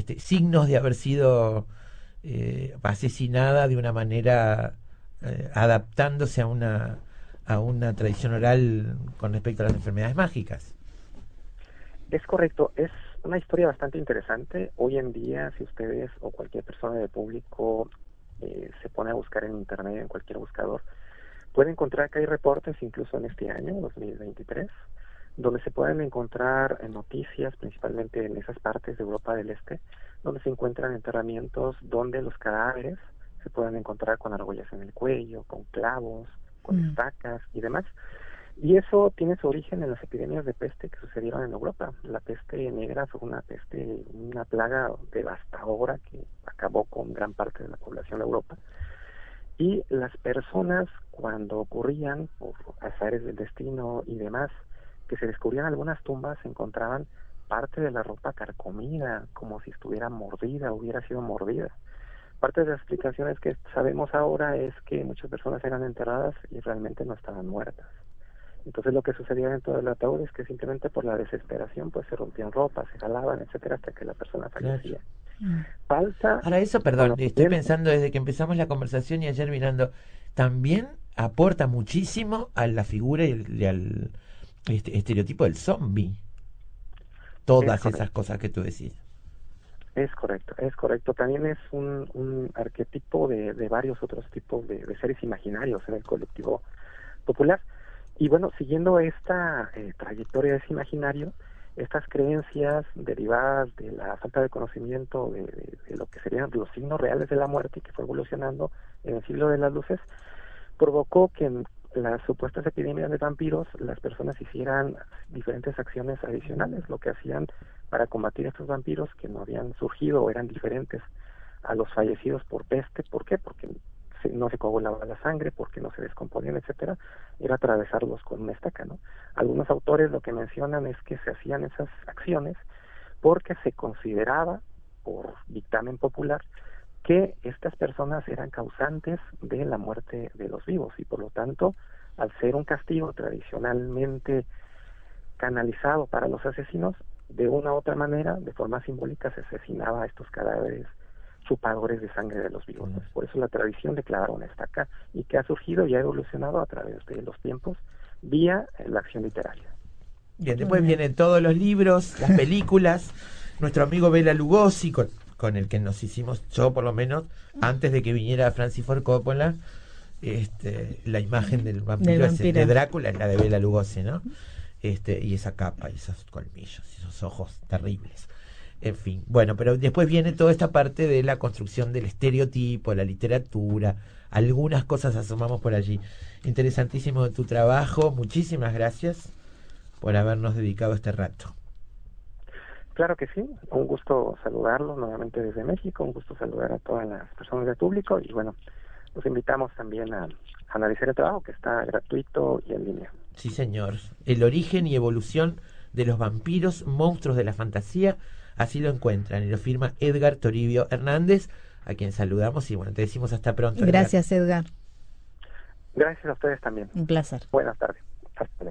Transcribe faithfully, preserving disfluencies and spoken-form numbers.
este, signos de haber sido eh, asesinada de una manera eh, adaptándose a una a una tradición oral con respecto a las enfermedades mágicas. Es correcto, es una historia bastante interesante. Hoy en día, si ustedes o cualquier persona del público eh, se pone a buscar en internet, en cualquier buscador, puede encontrar que hay reportes, incluso en este año, dos mil veintitrés, donde se pueden encontrar noticias, principalmente en esas partes de Europa del Este, donde se encuentran enterramientos donde los cadáveres se pueden encontrar con argollas en el cuello, con clavos, con mm. estacas y demás. Y eso tiene su origen en las epidemias de peste que sucedieron en Europa. La peste negra fue una peste, una plaga devastadora que acabó con gran parte de la población de Europa. Y las personas, cuando ocurrían, por azares del destino y demás, que se descubrían algunas tumbas, se encontraban parte de la ropa carcomida, como si estuviera mordida, hubiera sido mordida. Parte de las explicaciones que sabemos ahora es que muchas personas eran enterradas y realmente no estaban muertas. Entonces lo que sucedía dentro del ataúd es que simplemente por la desesperación pues se rompían ropas, se jalaban, etcétera, hasta que la persona fallecía. Claro. Falta... Ahora eso, perdón, estoy pensando desde que empezamos la conversación y ayer mirando, también aporta muchísimo a la figura y, el, y al este, estereotipo del zombie. Todas esas cosas que tú decís. Es correcto, es correcto. También es un, un arquetipo de, de varios otros tipos de, de seres imaginarios en el colectivo popular. Y bueno, siguiendo esta eh, trayectoria de ese imaginario, estas creencias derivadas de la falta de conocimiento de, de, de lo que serían los signos reales de la muerte y que fue evolucionando en el siglo de las luces, provocó que en las supuestas epidemias de vampiros las personas hicieran diferentes acciones adicionales, lo que hacían para combatir a estos vampiros que no habían surgido o eran diferentes a los fallecidos por peste. ¿Por qué? Porque no se coagulaba la sangre, porque no se descomponían, etcétera, era atravesarlos con una estaca, ¿no? Algunos autores lo que mencionan es que se hacían esas acciones porque se consideraba, por dictamen popular, que estas personas eran causantes de la muerte de los vivos y por lo tanto, al ser un castigo tradicionalmente canalizado para los asesinos, de una u otra manera, de forma simbólica, se asesinaba a estos cadáveres chupadores de sangre de los vivos. ¿No? Por eso la tradición de clavar una estaca y que ha surgido y ha evolucionado a través de los tiempos vía la acción literaria. Bien, después vienen todos los libros, las películas, nuestro amigo Bela Lugosi, con, con el que nos hicimos, yo por lo menos, antes de que viniera Francis Ford Coppola, este, la imagen del vampiro, del vampiro. Es, de Drácula es la de Bela Lugosi, ¿no? Este, y esa capa, y esos colmillos, y esos ojos terribles. En fin, bueno, pero después viene toda esta parte de la construcción del estereotipo, la literatura, algunas cosas asomamos por allí. Interesantísimo tu trabajo, muchísimas gracias por habernos dedicado este rato. Claro que sí, un gusto saludarlos nuevamente desde México, un gusto saludar a todas las personas del público y bueno, los invitamos también a, a analizar el trabajo que está gratuito y en línea. Sí, señor. El origen y evolución de los vampiros, monstruos de la fantasía, así lo encuentran y lo firma Edgar Toribio Hernández, a quien saludamos y bueno, te decimos hasta pronto. Gracias, Edgar. Gracias a ustedes también. Un placer. Buenas tardes. Hasta luego.